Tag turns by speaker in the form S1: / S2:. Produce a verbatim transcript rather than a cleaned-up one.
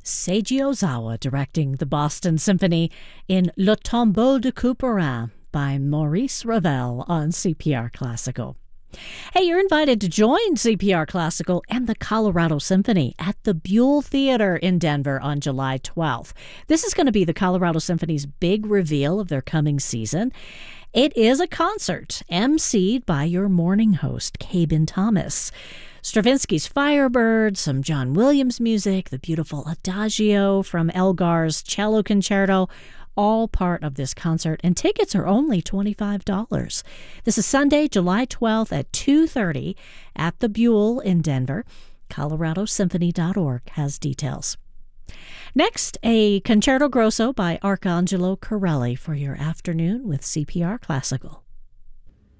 S1: Seiji Ozawa directing the Boston Symphony in Le Tombeau de Couperin by Maurice Ravel on C P R Classical. Hey, you're invited to join C P R Classical and the Colorado Symphony at the Buell Theater in Denver on July twelfth. This is going to be the Colorado Symphony's big reveal of their coming season. It is a concert emceed by your morning host, Cabin Thomas. Stravinsky's Firebird, some John Williams music, the beautiful Adagio from Elgar's Cello Concerto, all part of this concert, and tickets are only twenty-five dollars. This is Sunday, July twelfth at two thirty at the Buell in Denver. Colorado Symphony dot org has details. Next, a Concerto Grosso by Arcangelo Corelli for your afternoon with C P R Classical.